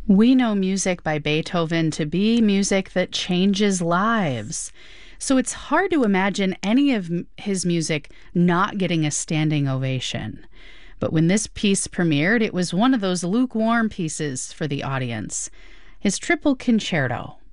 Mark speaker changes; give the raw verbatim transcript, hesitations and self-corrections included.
Speaker 1: We know music by Beethoven to be music that changes lives. So it's hard to imagine any of m- his music not getting a standing ovation. But when this piece premiered, it was one of those lukewarm pieces for the audience. His Triple Concerto.